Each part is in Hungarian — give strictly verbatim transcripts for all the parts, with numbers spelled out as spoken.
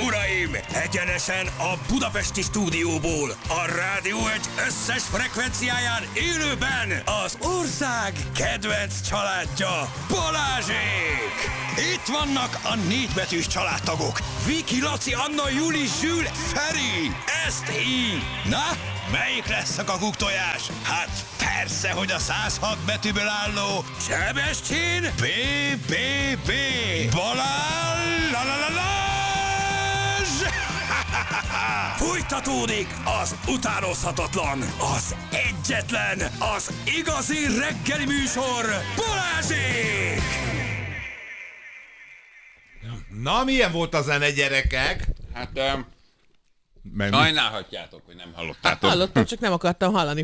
uraim! Egyenesen a budapesti stúdióból, a Rádió egy összes frekvenciáján élőben az ország kedvenc családja, Balázsék! Itt vannak a négybetűs családtagok, Viki, Laci, Anna, Juli, Zsül, Feri, ezt így! Na, melyik lesz a kakuktojás? Hát persze, hogy a száz hat betűből álló Sebestyén bé bé bé Balázs! Fújtatódik az utánozhatatlan, az egyetlen, az igazi reggeli műsor, Balázsék! Na, milyen volt a zene, gyerekek? Hát, um, sajnálhatjátok, hogy nem hallottátok. Hallottam, csak nem akartam hallani.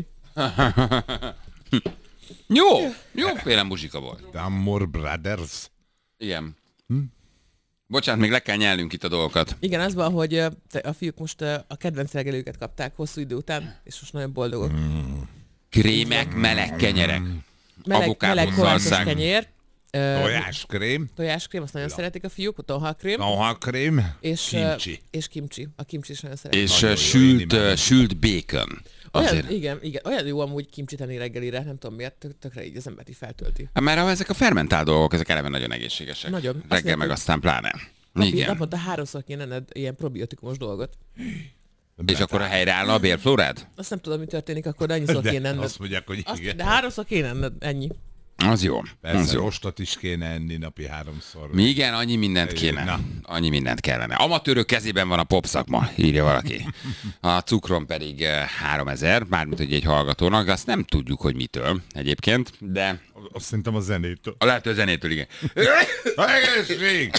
Jó, jóféle muzsika volt. Amor Brothers. Igen. Hm? Bocsánat, még le kell nyelnünk itt a dolgokat. Igen, az van, hogy a fiúk most a kedvenc reggelőket kapták hosszú idő után, és most nagyon boldogok. Mm. Krémek, meleg kenyerek. Meleg, meleg kovászos kenyér. Tojáskrém. Tojáskrém, azt nagyon La. szeretik a fiúk, tonhalkrém. Tonhalkrém. És kimcsi. És kimcsi. A kimcsi is nagyon szeretik. És uh, sült, uh, sült bacon. Olyan, igen, igen, olyan jó amúgy kimcsit enni reggelire, nem tudom miért, tök, tökre így az embert így feltölti. Hát mert ezek a fermentált dolgok, ezek eleve nagyon egészségesek. Nagyon. Reggel meg aztán pláne. Napi, igen. Naponta háromszor kéne enned ilyen probiotikumos dolgot. De és akkor a helyre állna a bélflórád? Azt nem tudom, mi történik, akkor de annyiszor de kéne enned. Azt mondják, hogy igen. Azt, de háromszor kéne enned, ennyi. Az jó. Persze, az jó. rostot is kéne enni napi háromszor. Mi igen, annyi mindent kéne. Na. Annyi mindent kellene. Amatőrök kezében van a popszakma, írja valaki. A cukron pedig háromezer, mármint hogy egy hallgatónak, azt nem tudjuk, hogy mitől egyébként, de... Azt szerintem a zenétől. A lehető zenétől, igen. Egészség!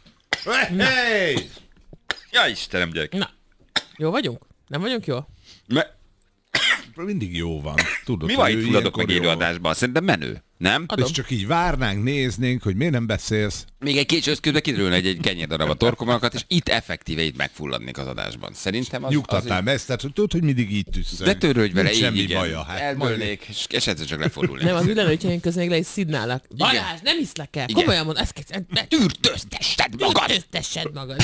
Hey! Ja, Istenem, gyerek. Na, jó vagyunk? Nem vagyunk jó? Me... Mindig jó van. Tudod, mi van itt tudatok meg élőadásban? Szerintem menő, nem? Adom. És csak így várnánk, néznénk, hogy miért nem beszélsz. Még egy kés közben kiderülne egy, egy kenyérdarab a torkomakat, és itt effektíve itt megfulladnék az adásban. Szerintem az... Nyugtatnál meg ezt, tehát hogy tudod, hogy mindig így tüsszög. De törődj vele, így semmi igen. baja. Hát elbölnék, és esetleg csak lefordulnék. Nem, az ülelőtjeink közben még le is szidnálnak. Balázs, nem iszlek el. Komolyan mond, ezt kell... Tűrtöztessed magad! Tűrtöztessed magad,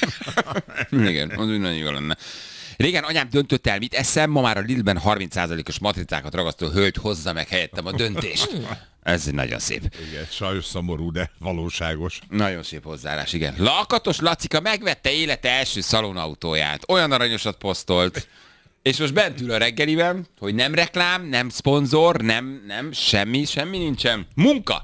igen. Igen, az úgy nagyon jó lenne. Régen anyám döntött el, mit eszem, ma már a Lidlben harminc százalékos matricákat ragasztó hölgy hozza meg helyettem a döntést. Ez nagyon szép. Igen, sajnos szomorú, de valóságos. Nagyon szép hozzáállás, igen. Lakatos Lacika megvette élete első szalonautóját. Olyan aranyosat posztolt. És most bent ül a reggeliben, hogy nem reklám, nem szponzor, nem, nem, semmi, semmi nincsen. Munka!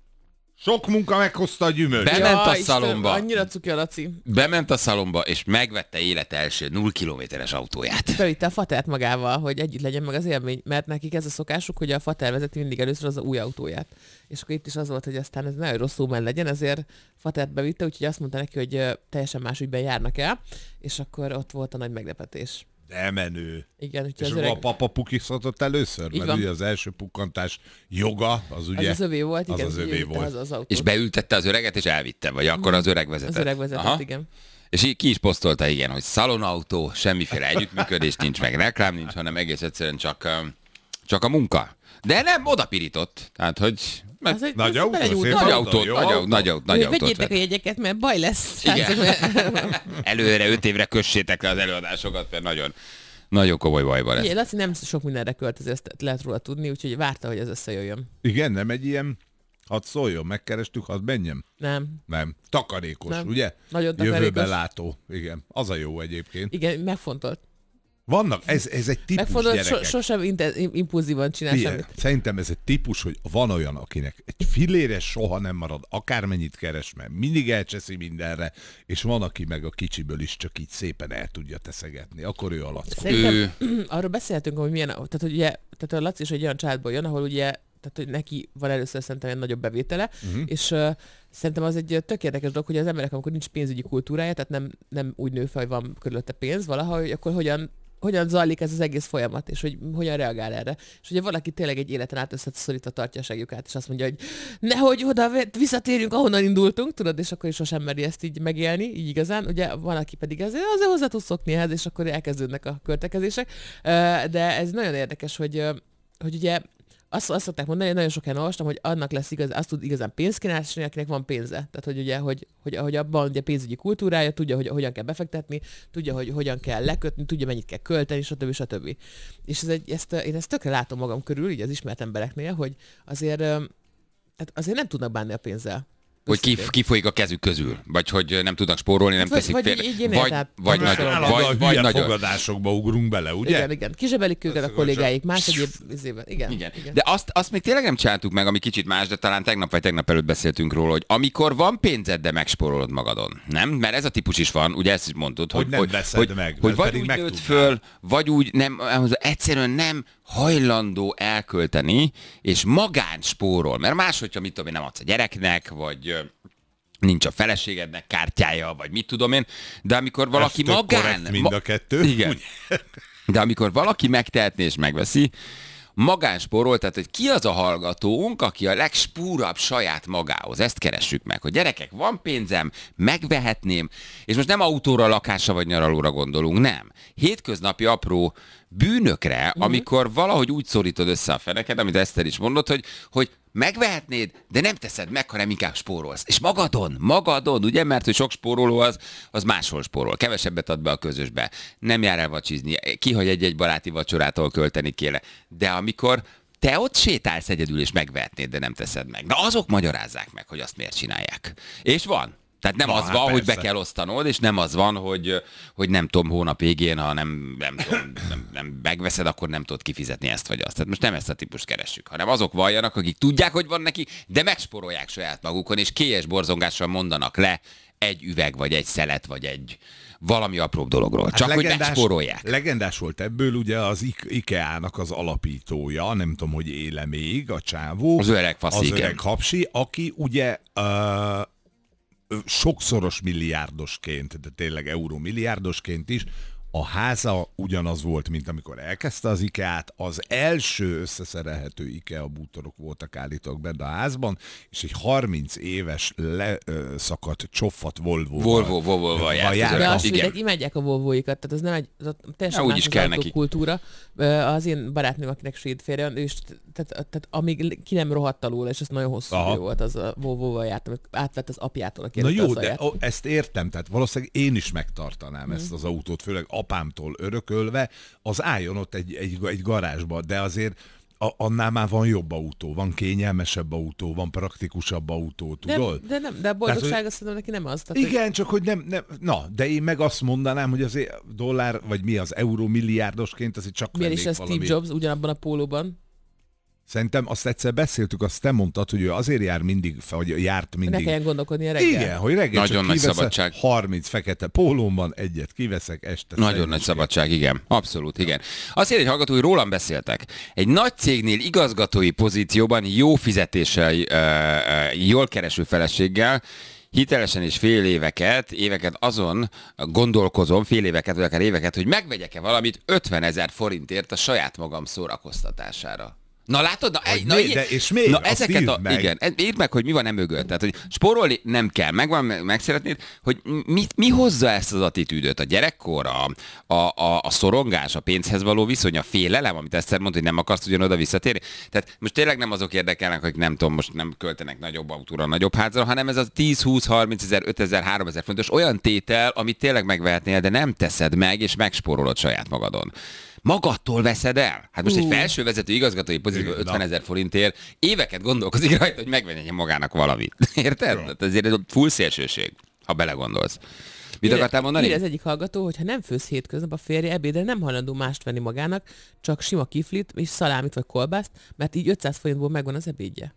Sok munka meghozta a gyümölcs. Bement ja, a szalomba. Isten, annyira cuki a Laci. Bement a szalomba, és megvette élet első nulla kilométeres autóját. Bevitte a fatert magával, hogy együtt legyen meg az élmény, mert nekik ez a szokásuk, hogy a fater vezeti mindig először az a új autóját. És akkor itt is az volt, hogy aztán ez nagyon rosszul men legyen, ezért fatert bevitte, úgyhogy azt mondta neki, hogy teljesen más ügyben járnak el, és akkor ott volt a nagy meglepetés. De menő. Igen, és az akkor öreg... a papa pukiszatott először? Mert ugye az első pukkantás joga, az ugye... Az az övé volt, igen. Az az övé volt. Az, az és beültette az öreget, és elvitte, vagy akkor az öreg vezetett? Az öreg vezetett, aha. Igen. És így ki is posztolta, igen, hogy szalonautó, semmiféle együttműködés nincs, meg reklám nincs, hanem egész egyszerűen csak, csak a munka. De nem, odapirított. Tehát, hogy... Az egy, nagy autó, nagy autó, nagy autó, nagy autó, nagy autót. Vegyétek a jegyeket, mert baj lesz. Igen. Előre öt évre kössétek le az előadásokat, mert nagyon, nagyon komoly bajban lesz. Igen, Laci nem sok mindenre költözi, ezt lehet róla tudni, úgyhogy várta, hogy ez összejöjjön. Igen, nem egy ilyen, hadd szóljon, megkerestük, hadd menjem. Nem. Nem. Takarékos, nem. Ugye? Nagyon takarékos. Jövőben látó. Igen. Az a jó egyébként. Igen, megfontolt. Vannak, ez, ez egy típus, megfontolt, gyerekek. So, sosem inter, impulzívan csinál Ilyen, semmit. Szerintem ez egy típus, hogy van olyan, akinek egy fillére soha nem marad, akármennyit keres, mert mindig elcseszi mindenre, és van, aki meg a kicsiből is csak így szépen el tudja teszegetni. Akkor ő a Lackó. Szerintem ő... arról beszélhetünk, hogy milyen, tehát, hogy ugye, tehát a Laci is egy olyan családból jön, ahol ugye, tehát hogy neki van először szerintem egy nagyobb bevétele, uh-huh. és uh, szerintem az egy tök érdekes dolog, hogy az emberek, amikor nincs pénzügyi kultúrája, tehát nem, nem úgy nő fel, hogy van körülötte pénz valahogy, akkor hogyan hogyan zajlik ez az egész folyamat, és hogy hogyan reagál erre. És ugye valaki tényleg egy életen át összeszorítva tartja a segjukát, és azt mondja, hogy nehogy oda visszatérjünk, ahonnan indultunk, tudod, és akkor is sosem meri ezt így megélni, így igazán. Ugye van, aki pedig ezért azért hozzá tud szokni ehhez, és akkor elkezdődnek a költekezések. De ez nagyon érdekes, hogy, hogy ugye Azt, azt szokták mondani, hogy nagyon sok helyen olvastam, hogy annak lesz igaz, azt tud igazán pénzt kínálni, akinek van pénze. Tehát, hogy ugye, hogy, hogy, hogy abban ugye pénzügyi kultúrája, tudja, hogy hogyan kell befektetni, tudja, hogy hogyan kell lekötni, tudja, mennyit kell költeni, stb. stb. És ez egy, ezt, én ezt tökre látom magam körül, így az ismert embereknél, hogy azért, tehát azért nem tudnak bánni a pénzzel. Hogy kif, kifolyik a kezük közül, vagy hogy nem tudnak spórolni, nem vagy, teszik vagy félre. Így, így vagy, tehát, vagy, nagyon nagyon, Állandóan vagy, hülye vagy nagyon. fogadásokba ugrunk bele, ugye? Igen, igen. Kizsebelik őket a kollégáik, más egyéb izében. Igen, Igen. igen. De azt, azt még tényleg nem csináltuk meg, ami kicsit más, de talán tegnap vagy tegnap előtt beszéltünk róla, hogy amikor van pénzed, de megspórolod magadon. Nem? Mert ez a típus is van, ugye ezt is mondtad, Hogy hogy, nem hogy, veszed hogy, meg, hogy mert vagy pedig úgy meg nőtt tudnád. föl, vagy úgy nem, egyszerűen nem hajlandó elkölteni, és magán spórol. Mert máshogyha, mit tudom én, nem adsz a gyereknek, vagy nincs a feleségednek kártyája, vagy mit tudom én, de amikor valaki Ez tök magán... korrekt mind a kettő. Igen. De amikor valaki megtehetné és megveszi, magánspórol, tehát hogy ki az a hallgatónk, aki a legspúrabb saját magához. Ezt keressük meg, hogy gyerekek, van pénzem, megvehetném, és most nem autóra, lakásra vagy nyaralóra gondolunk, nem. Hétköznapi apró bűnökre, mm-hmm. amikor valahogy úgy szorítod össze a feneked, amit Eszter is mondott, hogy, hogy megvehetnéd, de nem teszed meg, hanem inkább spórolsz. És magadon, magadon, ugye, mert hogy sok spóroló az, az máshol spórol. Kevesebbet ad be a közösbe. Nem jár el vacsizni. Kihagy egy-egy baráti vacsorától költeni kéne. De amikor te ott sétálsz egyedül és megvehetnéd, de nem teszed meg. Na azok magyarázzák meg, hogy azt miért csinálják. És van. Tehát nem Na, az hát van, hogy be persze. kell osztanod, és nem az van, hogy, hogy nem tudom, hónap végén, ha nem, nem, tudom, nem, nem megveszed, akkor nem tudod kifizetni ezt vagy azt. Tehát most nem ezt a típust keressük, hanem azok valljanak, akik tudják, hogy van neki, de megspórolják saját magukon, és kélyes borzongással mondanak le egy üveg, vagy egy szelet, vagy egy valami apróbb dologról. Csak hogy megspórolják. Legendás volt ebből ugye az IKEA-nak az alapítója, nem tudom, hogy éle még, a csávó. Az öreg faszi, Az igen. öreg hapsi, aki ugye... Uh, sokszoros milliárdosként, de tényleg euró-milliárdosként is, a háza ugyanaz volt, mint amikor elkezdte az IKEA-t, az első összeszerelhető IKEA bútorok voltak állítólag benne a házban, és egy harminc éves leszakadt csoffat Volvo-val. Volvo, Volvo-val járt. De Igen. azt mondják, imádják a Volvo-ikat, tehát az nem egy, az teljesen úgy más is az kell neki. autókultúra. Az én barátnőm, akinek svéd férje van, ő is, tehát, tehát amíg ki nem rohadt alul, és ez nagyon hosszú Aha. idő volt, az a Volvo-val járt, amit átvett az apjától, aki Na jó, az de alját. ó, ezt értem, tehát valószínűleg én is megtartanám mm. ezt az autót, főleg apámtól örökölve, az álljon ott egy, egy, egy garázsba, de azért a, annál már van jobb autó, van kényelmesebb autó, van praktikusabb autó, tudod? De, de, nem, de a boldogság tehát, azt mondom, neki nem az. Tehát, igen, csak hogy nem, nem, na, de én meg azt mondanám, hogy az dollár, vagy mi az euró milliárdosként, azért csak milyen is a valami... Steve Jobs ugyanabban a pólóban? Szerintem azt egyszer beszéltük, azt te mondtad, hogy ő azért jár mindig, vagy járt mindig. Ne kelljen gondolkodni a reggel. Igen, hogy reggel Nagyon csak nagy kiveszek, szabadság. harminc fekete pólómban, egyet kiveszek, este Nagyon szerint nagy is szabadság, igen. Abszolút, igen. Azt írja egy hallgató, hogy rólam beszéltek. Egy nagy cégnél igazgatói pozícióban jó fizetéssel, ö, ö, jól kereső feleséggel, hitelesen és fél éveket, éveket azon gondolkozom, fél éveket, vagy akár éveket, hogy megvegyek-e valamit ötvenezer forintért a saját magam szórakoztatására. Na látod? Na, Hogy na, mi- ilyen- de és még? Na Azt ezeket írd a, meg. igen, ez- írd meg, hogy mi van e mögött. Tehát, hogy spórolni nem kell, megvan, meg, meg szeretnéd, hogy mi, mi hozza ezt az attitűdöt? A gyerekkor, a, a, a, a szorongás, a pénzhez való viszony, a félelem, amit Eszter mondta, hogy nem akarsz ugyanoda visszatérni. Tehát most tényleg nem azok érdekelnek, akik nem tudom, most nem költenek nagyobb autóra, nagyobb házra, hanem ez a tíz, húsz, harminc ezer, ötezer, háromezer fontos olyan tétel, amit tényleg megvehetnél, de nem teszed meg, és megspórolod saját magadon. Magadtól veszed el? Hát most uh. egy felsővezető igazgatói pozíció ötvenezer forintért éveket gondolkozik rajta, hogy megvenjen magának valamit. Érted? Tehát ezért ez a full szélsőség, ha belegondolsz. Mit akartál mondani? Ír az egyik hallgató, hogy ha nem főz hétköznap, a férje ebédre nem hajlandó mást venni magának, csak sima kiflit, és szalámit vagy kolbászt, mert így ötszáz forintból megvan az ebédje.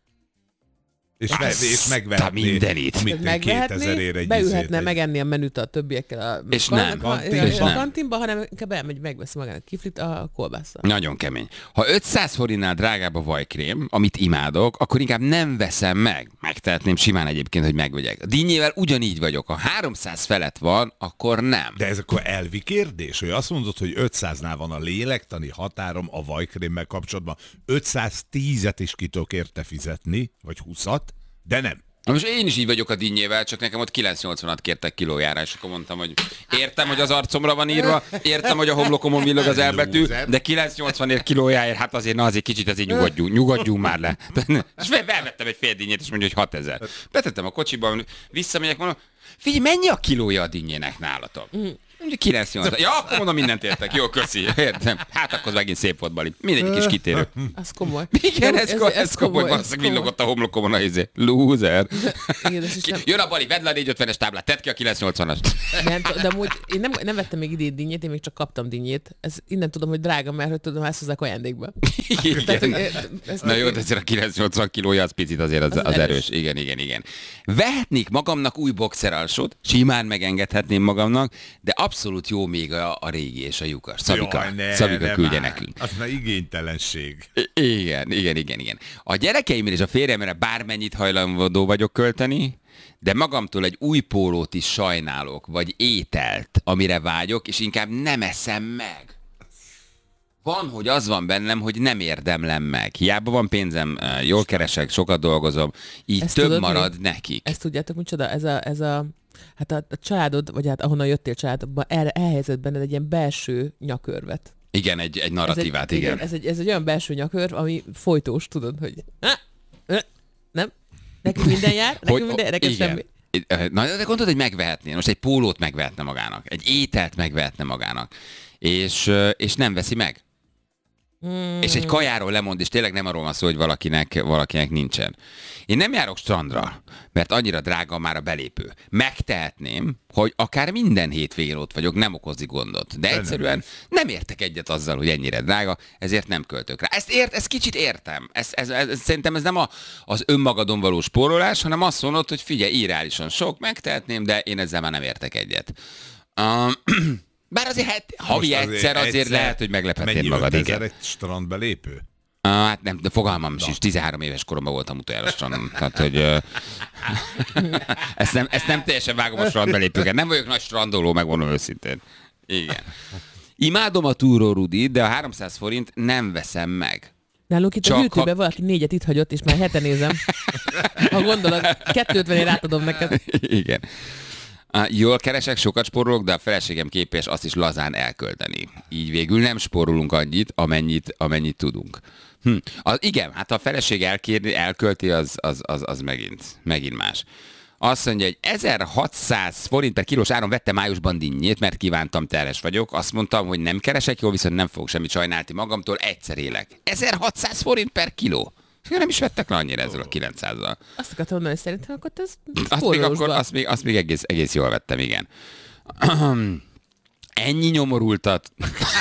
És, ve- és megvehetné mindenit. mit Tehát kétezerért egy beülhetne izét, egy- megenni a menüt a többiekkel a És nem. Kantinba. és nem. a kantinba, hanem inkább elmegy, megveszi magának kiflit a kolbásszal. Nagyon kemény. Ha ötszáz forintnál drágább a vajkrém, amit imádok, akkor inkább nem veszem meg. Megtehetném simán egyébként, hogy megvegyek. A dinnyével ugyanígy vagyok. Ha háromszáz felett van, akkor nem. De ez akkor elvi kérdés, hogy azt mondod, hogy ötszáznál van a lélektani határom a vajkrémmel kapcsolatban. ötszáztízet is ki tudok érte fizetni, vagy húszat, de nem. Na most én is így vagyok a dinnyével, csak nekem ott kilenc nyolcvanat kértek kilójára, és akkor mondtam, hogy értem, hogy az arcomra van írva, értem, hogy a homlokomon villog az elbetű, de kilenc nyolcvanért kilójáért, hát azért, na azért kicsit azért nyugodjunk, nyugodjunk már le. És felvettem egy fél dinnyét, és mondja, hogy hatezer. Betettem a kocsiba, visszamegyek, mondom, figyelj, mennyi a kilója a dinnyének nálatok? kilenc nyolcvan. Ja, akkor mondom, mindent értek. Jó, köszi. Értem. Hát akkor megint szép volt, Bali. Mindegy kis kitérő. Az komoly. Igen, ez, ez, ez, ez komoly. Valószínűleg villogott a homlokomon a izé. Loser. Igen, nem... Jön a Bali, vedd le a négyszázötvenes táblát, tedd ki a kilenc nyolcvanas. Nem, de amúgy én nem, nem vettem még idén dinnyét, én még csak kaptam dinnyét. Ez innen tudom, hogy drága, mert hogy tudom, ezt hozzák ajándékba. Igen. Tehát, ezt na jó, de azért a kilenc nyolcvan kilója az picit azért az, az, az erős. Igen, igen, igen. Vehetnék magamnak új boxeralsót, simán megengedhetném magamnak, de abszolút jó még a, a régi és a lyukas. Szabika, Jaj, ne, Szabika ne küldje már. nekünk. Az már igénytelenség. I- igen, igen, igen, igen. A gyerekeimre és a férjemre bármennyit hajlandó vagyok költeni, de magamtól egy új pólót is sajnálok, vagy ételt, amire vágyok, és inkább nem eszem meg. Van, hogy az van bennem, hogy nem érdemlem meg. Hiába van pénzem, jól keresek, sokat dolgozom, így Ezt több tudod, marad mi? nekik. Ezt tudjátok, micsoda? Ez a, ez a hát a, a családod, vagy hát ahonnan jöttél családodban, el, elhelyezett benned egy ilyen belső nyakörvet. Igen, egy, egy narratívát, ez egy, igen. Ez egy, ez egy olyan belső nyakörv, ami folytós, tudod, hogy nem? Nekünk minden jár, nekünk minden, neked semmi. Na, de gondolod, hogy megvehetné. Most egy pólót megvehetne magának, egy ételt megvehetne magának, és, és nem veszi meg. Hmm. És egy kajáról lemond, és tényleg nem arról van szó, hogy valakinek, valakinek nincsen. Én nem járok strandra, mert annyira drága már a belépő. Megtehetném, hogy akár minden hétvégén ott vagyok, nem okozik gondot. De egyszerűen nem értek egyet azzal, hogy ennyire drága, ezért nem költök rá. Ezt, ért, ezt kicsit értem. Ez, ez, ez, ez, szerintem ez nem a, az önmagadon való spórolás, hanem azt mondod, hogy figyelj, irreálisan sok, megtehetném, de én ezzel már nem értek egyet. Um, Bár azért hát, havi azért egyszer azért egyszer lehet, hogy meglephetnéd magad. Mennyi ötezer egy strandbelépő? Uh, hát nem, de fogalmam is, tizenhárom éves koromban voltam utoljára strandon. Tehát, hogy uh, ezt, nem, ezt nem teljesen vágom a strandbelépőket. Nem vagyok nagy strandoló, megmondom őszintén. Igen. Imádom a túró Rudit, de a háromszáz forint nem veszem meg. Nálunk itt Csak a YouTube-ben ha... valaki négyet itt hagyott, és már hete nézem. Ha gondolod, kettőtvenért átadom neked. Igen. Uh, jól keresek, sokat spórolok, de a feleségem képes azt is lazán elkölteni. Így végül nem spórolunk annyit, amennyit, amennyit tudunk. Hm. Az, igen, hát ha a feleség elkérni, elkölti, az, az, az, az megint, megint más. Azt mondja, hogy ezerhatszáz forint per kilós áron vettem májusban dinnyét, mert kívántam, terhes vagyok. Azt mondtam, hogy nem keresek jól, viszont nem fogok semmit sajnálni magamtól, egyszer élek. ezerhatszáz forint per kiló. Nem is vettek le annyira ezzel a kilencszázzal. Azt akartam mondani, hogy szerintem akkor ez azt még, akkor, azt még, azt még egész, egész jól vettem, igen. Ennyi nyomorultat.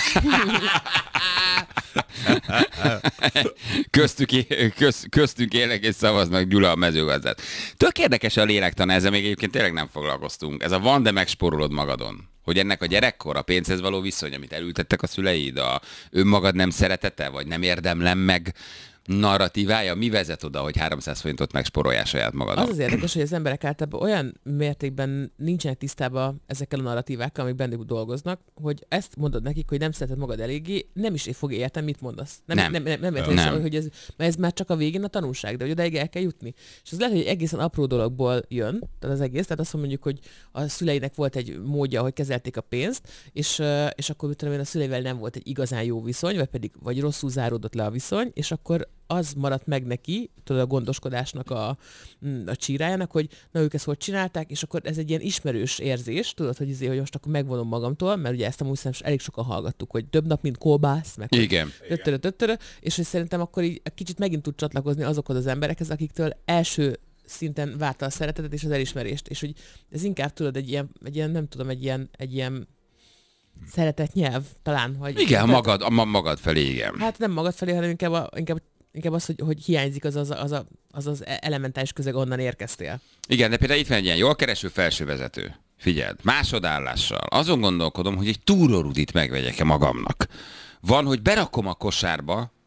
Köztük, köz, köztünk élnek és szavaznak Gyula a mezőgazdát. Tök érdekes a lélektan, ezzel még egyébként tényleg nem foglalkoztunk. Ez a van, de megspórolod magadon. Hogy ennek a gyerekkor, a pénzhez való viszony, amit elültettek a szüleid, a önmagad nem szeretete, vagy nem érdemlem meg narratívája, mi vezet oda, hogy háromszáz forintot megsporoljál saját magadon? Az az érdekes, hogy az emberek általában olyan mértékben nincsenek tisztában ezekkel a narratívákkal, amik bennük dolgoznak, hogy ezt mondod nekik, hogy nem szereted magad eléggé, nem is fog érteni, mit mondasz. Nem, nem, nem, nem, nem, értem, nem. Hogy ez, mert ez már csak a végén a tanulság, de hogy odaig el kell jutni. És az lehet, hogy egészen apró dologból jön, tehát az egész, tehát azt mondjuk, hogy a szüleinek volt egy módja, hogy kezelték a pénzt, és, és akkor tudom én, a szüleivel nem volt egy igazán jó viszony, vagy pedig vagy rosszul záródott le a viszony, és akkor az maradt meg neki, tudod, a gondoskodásnak a, a csírájának, hogy na ők ezt hogy csinálták, és akkor ez egy ilyen ismerős érzés, tudod, hogy, izé, hogy most akkor megvonom magamtól, mert ugye ezt amúgy szerintem elég sokan hallgattuk, hogy több nap, mint kolbász, meg igen. Töttörö, töttörö, és hogy szerintem akkor így kicsit megint tud csatlakozni azokhoz az emberekhez, akiktől első szinten várta a szeretetet és az elismerést, és hogy ez inkább tudod egy ilyen, egy ilyen nem tudom, egy ilyen, egy ilyen szeretett nyelv talán. Vagy igen, magad, a magad felé, igen. Hát nem magad felé, hanem inkább, a, inkább Inkább az, hogy, hogy hiányzik az az, az, az az elementális közeg, onnan érkeztél. Igen, de például itt van egy ilyen jól kereső felsővezető. Figyeld, másodállással. Azon gondolkodom, hogy egy túrórudit megvegyek-e magamnak. Van, hogy berakom a kosárba,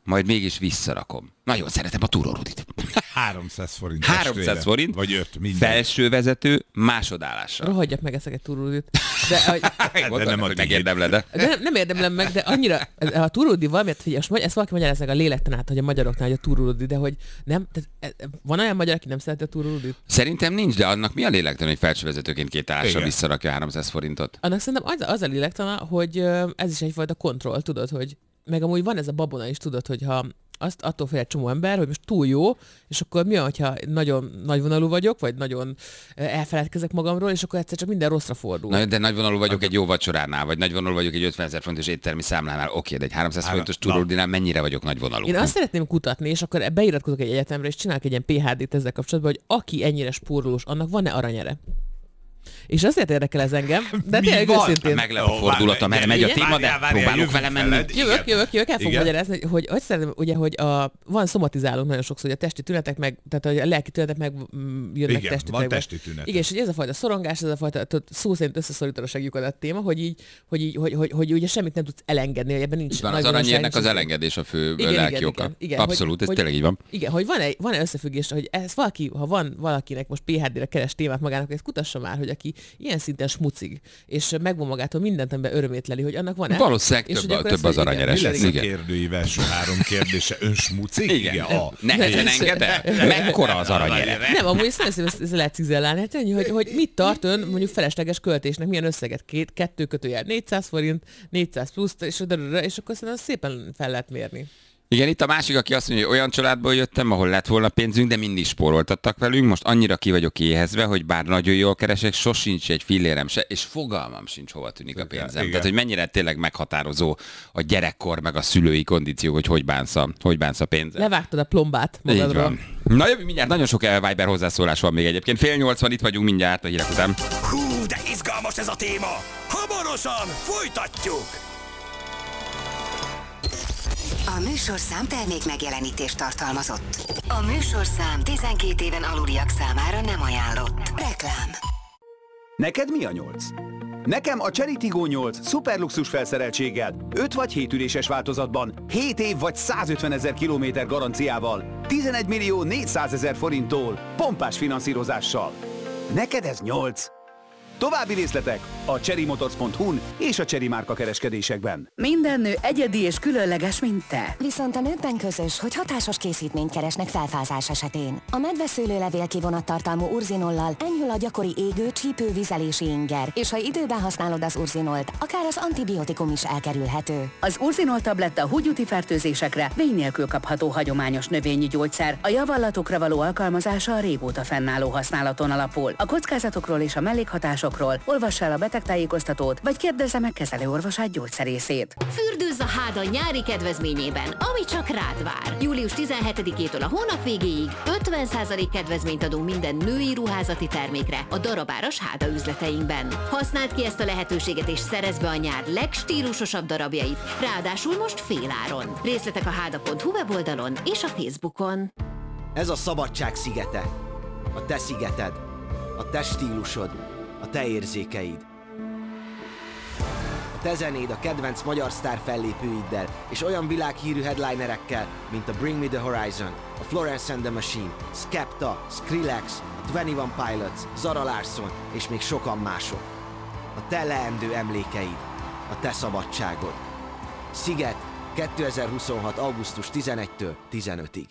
majd mégis visszarakom. Nagyon szeretem a túrórudit. háromszáz forint. háromszáz forint. Vagy öt, minden. Felső vezető, másodállásra. Rohadjak meg eszek egy túrórudit. De, hogy, De nem a hogy tiéd. megérdemled, de. de nem, nem érdemlem meg, de annyira, a túrórudi valamiért, figyelj, most ezt valaki magyaráz meg a lélektan át, hogy a magyaroknál, hogy a túrórudi, de hogy nem, tehát van olyan magyar, aki nem szereti a túrórudit? Szerintem nincs, de annak mi a lélektan, hogy felsővezetőként két állásra Igen. visszarakja háromszáz forintot? Annak szerintem az, az a lélektana, hogy ö, ez is egyfajta kontroll, tudod, hogy meg amúgy van ez a babona is, tudod, hogy ha azt attól fél egy csomó ember, hogy most túl jó, és akkor mi van, hogyha nagyon nagyvonalú vagyok, vagy nagyon elfeledkezek magamról, és akkor egyszer csak minden rosszra fordul. Na, de nagyvonalú vagyok egy jó vacsoránál, vagy nagyvonalú vagyok egy ötvenezer forintos éttermi számlánál. Oké, de egy háromszáz forintos túrórudinál mennyire vagyok nagyvonalú? Én azt szeretném kutatni, és akkor beiratkozok egy egyetemre, és csinálok egy ilyen pé há dét ezzel kapcsolatban, hogy aki ennyire spórolós, annak van-e aranyere? És azért érdekel ez engem, de Mi tényleg van? őszintén. Meglep a fordulata, mert megy a Igen? téma, de Várjál, várjál, próbálok jövünk vele menni. veled. Jövök, Igen. jövök, jövök, el fogom Igen. magyarázni, hogy, hogy, hogy szeretném, ugye, hogy a, van szomatizálunk nagyon sokszor, hogy a testi tünetek meg, tehát hogy a lelki tünetek meg mm, jönnek Igen, testi van tünetek. testi tünetek. Igen, és hogy ez a fajta szorongás, ez a fajta, tudod, szó szerint összeszorítod a segjukat a téma, hogy így, hogy, így hogy, hogy, hogy, ugye semmit nem tudsz elengedni, hogy ebben nincs Van, az nagy aranyérnek valóság, az és- elengedés a fő Igen, lelki igen, oka. igen, igen, Abszolút, hogy- ez tényleg így van. Igen, hogy van-e, van-e összefüggés, hogy ez valaki, ha van valakinek most pé há dére keres témát magának, ezt kutassa már, hogy aki ilyen szinten smucig, és megvan magától mindent, amiben örömét leli, hogy annak van-e? Valószínűleg És több, hogy akkor több ezt, az hogy igen, aranyeres. Mi lesz a Igen. kérdői első három kérdése? Ön smucik? Igen. A. Nehezen enged el? Mekkora az aranyere? Nem, amúgy ezt nagyon szépen ezt lehet cizellálni, hát ennyi, hogy, hogy mit tart ön mondjuk felesleges költésnek, milyen összeget, két, kettő kötőjel négyszáz forint, négyszáz plusz, és, és akkor szerintem szépen fel lehet mérni. Igen, itt a másik, aki azt mondja, hogy olyan családból jöttem, ahol lett volna pénzünk, de mindig spóroltattak velünk. Most annyira ki vagyok éhezve, hogy bár nagyon jól keresek, sosincs egy fillérem se, és fogalmam sincs, hova tűnik a pénzem. Igen. Tehát, hogy mennyire tényleg meghatározó a gyerekkor, meg a szülői kondíció, hogy hogy bánsz a, hogy bánsz a pénzzel. Levágtad a plombát Így magadról. van. Na jövő mindjárt, nagyon sok Viber hozzászólás van még egyébként. Fél nyolcvan itt vagyunk mindjárt a hírek után. Hú, de izgalmas ez a téma! Hamarosan folytatjuk! A műsorszám termék megjelenítést tartalmazott. A műsorszám tizenkét éven aluliak számára nem ajánlott. Reklám. Neked mi a nyolc? Nekem a Cherry Tiggo nyolc szuperluxus felszereltséggel, öt vagy hét üléses változatban, hét év vagy százötvenezer kilométer garanciával, tizenegy millió négyszázezer forinttól, pompás finanszírozással. Neked ez nyolc? További részletek a cherrymotors pont hu-n és a Cherry márka kereskedésekben. Minden nő egyedi és különleges, mint te. Viszont a nőkben közös, hogy hatásos készítményt keresnek felfázás esetén. A medveszőlőlevél kivonattartalmú urzinollal enyhül a gyakori égő, csípő, vizelési inger, és ha időben használod az urzinolt, akár az antibiotikum is elkerülhető. Az Urzinol tabletta húgyúti fertőzésekre vény nélkül kapható hagyományos növényi gyógyszer. A javallatokra való alkalmazása a régóta fennálló használaton alapul. A kockázatokról és a mellékhatásokról olvass el a betegtájékoztatót, vagy kérdezze meg kezelőorvosát gyógyszerészét. Fürdőzz a háda nyári kedvezményében, ami csak rád vár. július tizenhetedikétől a hónap végéig ötven százalék kedvezményt adunk minden női ruházati termékre a darabáras háda üzleteinkben. Használd ki ezt a lehetőséget és szerezd be a nyár legstílusosabb darabjait, ráadásul most féláron. Részletek a háda pont hu weboldalon és a Facebookon. Ez a szabadság szigete. A te szigeted. A te stílusod. A te érzékeid. A te zenéd a kedvenc magyar sztár fellépőiddel és olyan világhírű headlinerekkel, mint a Bring Me The Horizon, a Florence and the Machine, Skepta, Skrillex, a Twenty One Pilots, Zara Larsson és még sokan mások. A te leendő emlékeid. A te szabadságod. Sziget kétezer-huszonhat. augusztus tizenegyedikétől tizenötödirig.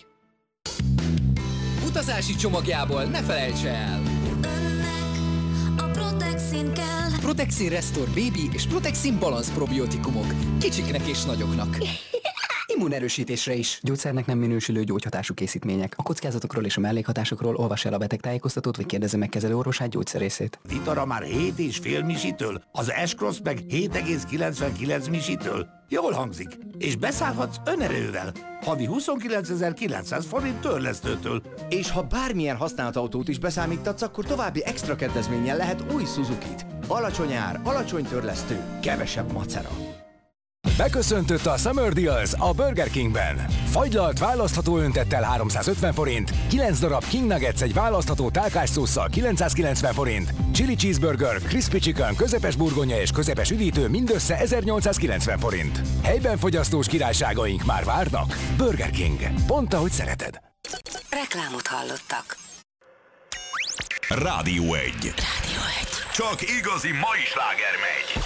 Utazási csomagjából ne felejts el! A Protexin kell. Protexin Restore Baby és Protexin Balance probiotikumok. Kicsiknek és nagyoknak. Immunerősítésre is. Gyógyszernek nem minősülő gyógyhatású készítmények. A kockázatokról és a mellékhatásokról olvass el a betegtájékoztatót, vagy kérdezze meg kezelőorvosát gyógyszerészét. Litara már hét és fél misitől, az S-Cross meg hét egész kilencvenkilenc misitől. Jól hangzik, és beszállhatsz önerővel. Havi huszonkilencezer-kilencszáz forint törlesztőtől. És ha bármilyen használt autót is beszámítatsz, akkor további extra kedvezménnyel lehet új Suzukit. Alacsony ár, alacsony törlesztő, kevesebb macera. Beköszöntött a Summer Deals a Burger Kingben. Fagylalt választható öntettel háromszázötven forint, kilenc darab King Nuggets egy választható tálkás szósszal kilencszázkilencven forint, Chili Cheeseburger, Crispy Chicken, közepes burgonya és közepes üdítő mindössze ezernyolcszázkilencven forint. Helyben fogyasztós királyságaink már várnak. Burger King. Pont ahogy szereted. Reklámot hallottak. Rádió egy. Rádió egy. Csak igazi mai sláger megy.